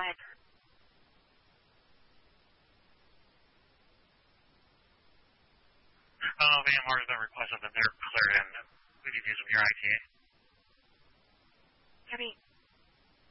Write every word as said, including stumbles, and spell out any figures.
ahead. Uh, V M Ware has been requested that they're cleared in. We need to use your I T A. Copy.